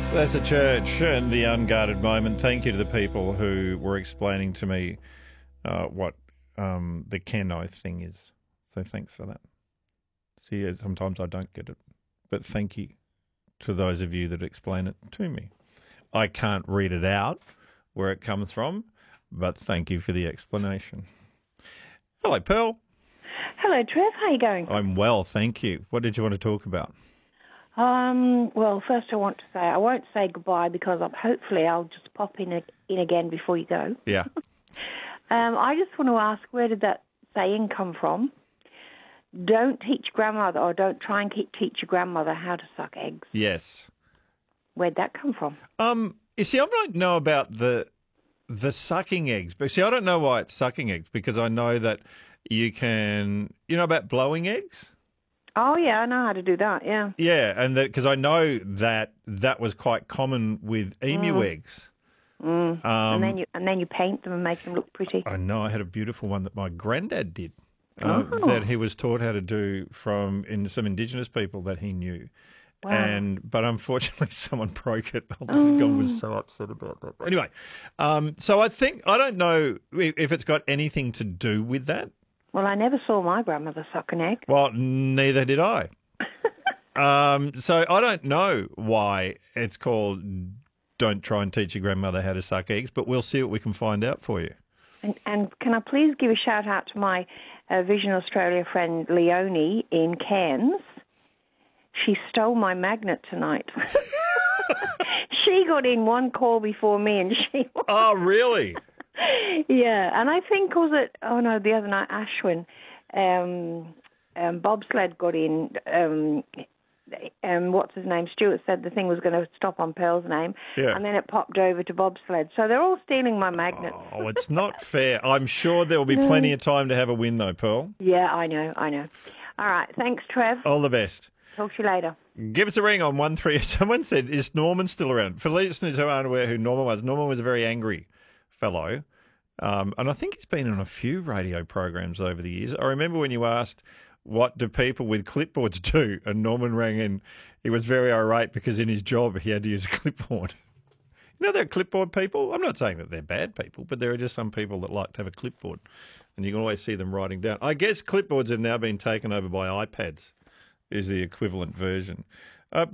That's a church and the unguarded moment. Thank you to the people who were explaining to me what the Ken oath thing is. So thanks for that. See, sometimes I don't get it, but thank you to those of you that explain it to me. I can't read it out where it comes from, but thank you for the explanation. Hello, Pearl. Hello, Trev. How are you going? I'm well, thank you. What did you want to talk about? Well, first I want to say I won't say goodbye because hopefully I'll just pop in again before you go. Yeah. I just want to ask, where did that saying come from? Don't teach grandmother, or don't try and teach your grandmother how to suck eggs. Yes. Where'd that come from? You see, I don't know about the sucking eggs, but see, I don't know why it's sucking eggs because I know that you can, about blowing eggs? Oh, yeah, I know how to do that, yeah. Yeah, and because I know that was quite common with emu eggs. And then you paint them and make them look pretty. I know. I had a beautiful one that my granddad did that he was taught how to do from some Indigenous people that he knew. Wow. But unfortunately, someone broke it. God was so upset about that. Anyway, so I don't know if it's got anything to do with that. Well, I never saw my grandmother suck an egg. Well, neither did I. So I don't know why it's called Don't Try and Teach Your Grandmother How to Suck Eggs, but we'll see what we can find out for you. And can I please give a shout-out to my Vision Australia friend Leonie in Cairns? She stole my magnet tonight. She got in one call before me and she... Oh, really? Yeah, and I think, the other night, Ashwin, bobsled got in, what's his name, Stuart said the thing was going to stop on Pearl's name, and then it popped over to bobsled. So they're all stealing my magnets. Oh, it's not fair. I'm sure there will be plenty of time to have a win, though, Pearl. Yeah, I know. All right, thanks, Trev. All the best. Talk to you later. Give us a ring on 13. Someone said, is Norman still around? For listeners who aren't aware who Norman was a very angry fellow. And I think he's been on a few radio programs over the years. I remember when you asked, what do people with clipboards do? And Norman rang in. He was very irate because in his job he had to use a clipboard. They're clipboard people. I'm not saying that they're bad people, but there are just some people that like to have a clipboard. And you can always see them writing down. I guess clipboards have now been taken over by iPads, is the equivalent version.